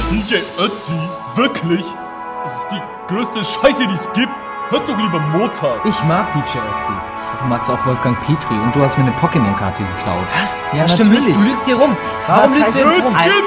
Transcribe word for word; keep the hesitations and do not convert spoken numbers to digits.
D J Ötzi? Wirklich? Das ist die größte Scheiße, die es gibt. Hört doch lieber Mozart. Ich mag D J Ötzi. Du magst auch Wolfgang Petri und du hast mir eine Pokémon-Karte geklaut. Was? Ja, das stimmt natürlich. nicht. Du lügst hier rum. Was Warum lügst heißt du jetzt Jetzt rum? geht's